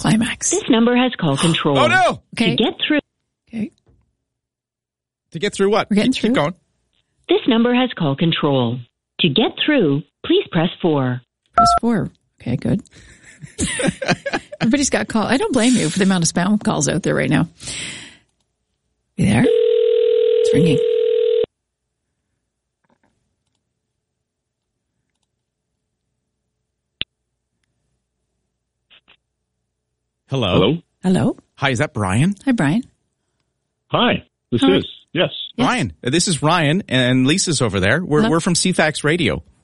climax. This number has call control. Oh, no. Okay. To get through. Okay. To get through what? We're getting Keep through. going. This number has call control. To get through, please press 4. Press 4. Okay, good. Everybody's got call. I don't blame you for the amount of spam calls out there right now. You there? It's ringing. Hello. Hello. Hi, is that Brian? Hi, Brian. Hi, this Hi. is. Yes. Yes. Ryan. This is Ryan, and Lisa's over there. We're from CFAX Radio.